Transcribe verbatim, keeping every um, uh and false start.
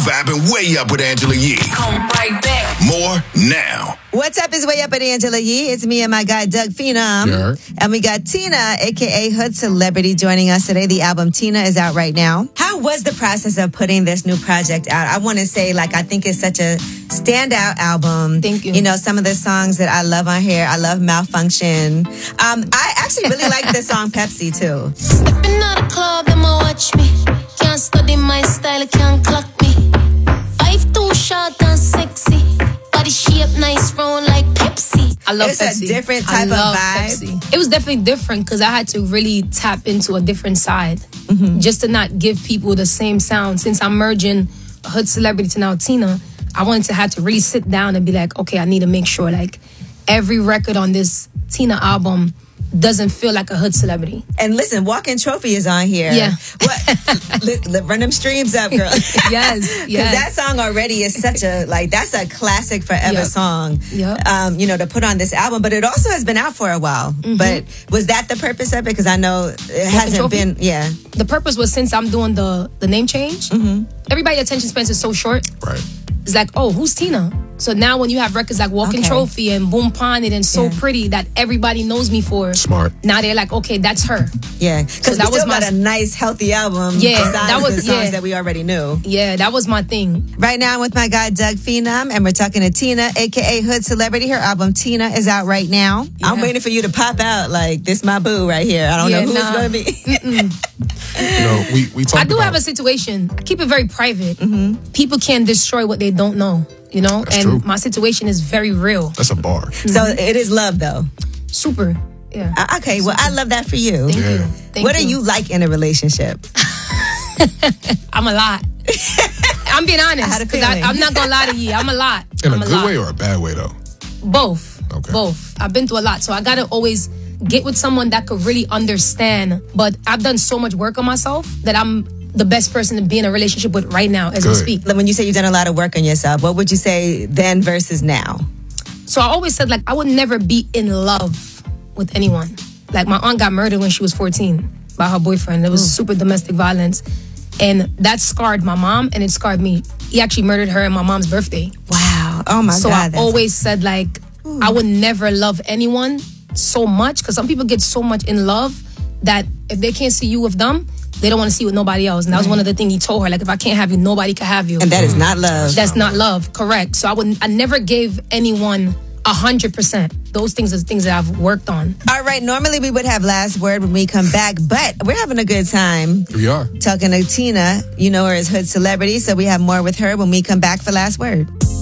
Move app and Way Up with Angela Yee. Come right back. More now. What's up? It's Way Up with Angela Yee. It's me and my guy, Doug Phenom. Yeah. And we got Tina, a k a. Hood Celebrity, joining us today. The album Tina is out right now. How was the process of putting this new project out? I want to say, like, I think it's such a standout album. Thank you. You know, some of the songs that I love on here. I love Malfunction. Um, I actually really like the song Pepsi, too. Stepping out of club, I'ma watch me. Can't study my style, can't clock me. Five two short and sexy. Body shape nice, round like Pepsi. I love It's Pepsi. a different type I of love vibe. Pepsi. It was definitely different because I had to really tap into a different side. Mm-hmm. Just to not give people the same sound. Since I'm merging Hood Celebrity to now Tina, I wanted to have to really sit down and be like, okay, I need to make sure like every record on this Tina album doesn't feel like a Hood Celebrity. And listen, Walking Trophy is on here. Yeah. What? Li- li- run them streams up, girl. Yes, Because yes. that song already is such a, like, that's a classic forever Yep. song, Yep. um, you know, to put on this album. But it also has been out for a while. Mm-hmm. But was that the purpose of it? Because I know it hasn't Trophy? been, yeah. The purpose was since I'm doing the, the name change, mm-hmm. everybody's attention span is so short. Right. It's like, oh, who's Tina? So now when you have records like Walking Okay. Trophy and Boom Pon and So Yeah. Pretty that everybody knows me for. Smart. Now they're like, okay, that's her. Yeah. Because So we that still was my- got a nice, healthy album. Yeah, besides that was- the songs yeah. that we already knew. Yeah, that was my thing. Right now I'm with my guy, Doug Phenom, and we're talking to Tina, a k a. Hood Celebrity. Her album, Tina, is out right now. I'm Yeah. waiting for you to pop out like, this my boo right here. I don't Yeah, know who nah. it's going to be. You know, we, we talked I do about, have a situation. Keep it very private. People can't destroy what they don't know, you know? That's and true. my situation is very real. That's a bar. So it is love, though. Super. Yeah. Uh, Okay, well, I love that for you. Thank Yeah. you. Thank What are you like in a relationship? I'm a lot. I'm being honest. I had a 'cause feeling. I'm not going to lie to you. I'm a lot. In I'm a a good lot. way or a bad way, though? Both. Okay. Both. I've been through a lot. So I got to always get with someone that could really understand. But I've done so much work on myself that I'm the best person to be in a relationship with right now as we Good. speak. When you say you've done a lot of work on yourself, what would you say then versus now? So I always said, like, I would never be in love with anyone. Like, my aunt got murdered when she was fourteen by her boyfriend. It was super domestic violence. And that scarred my mom and it scarred me. He actually murdered her on my mom's birthday. Wow. Oh, my So God. I that's- always said, like, I would never love anyone so much because some people get so much in love that if they can't see you with them, they don't want to see you with nobody else. And that was one of the things he told her, like, if I can't have you, nobody can have you. And that is not love. That's not love, correct. So I would I never gave anyone a hundred percent. Those things are things that I've worked on. All right, normally we would have last word when we come back, but we're having a good time We are. talking to Tina. You know her as Hood Celebrity, so we have more with her when we come back for last word.